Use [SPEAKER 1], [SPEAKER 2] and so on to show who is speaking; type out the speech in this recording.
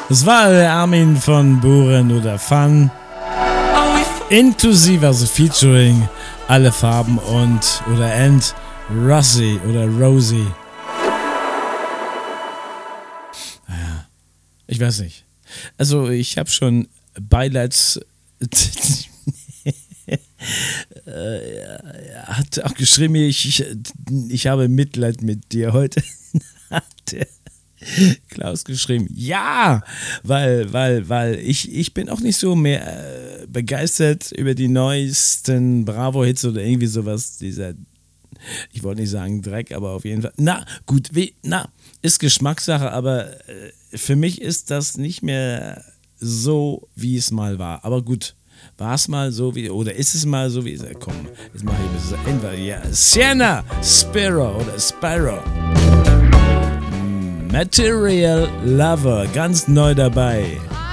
[SPEAKER 1] Das war der Armin von Buren oder Fun. Inklusive, also featuring alle Farben und oder and Rosie oder Rosie. Naja, ich weiß nicht. Also ich habe schon Beileids... hat auch geschrieben, ich habe Mitleid mit dir heute. Hat der Klaus geschrieben. Ja, weil ich bin auch nicht so mehr begeistert über die neuesten Bravo-Hits oder irgendwie sowas. Ich wollte nicht sagen Dreck, aber auf jeden Fall. Na, gut, ist Geschmackssache, aber für mich ist das nicht mehr so, wie es mal war. Aber gut. War es mal so wie, oder ist es mal so wie, komm, jetzt mache ich ein bisschen entweder, ja, Sienna, Spiro oder Spyro. Material Lover, ganz neu dabei.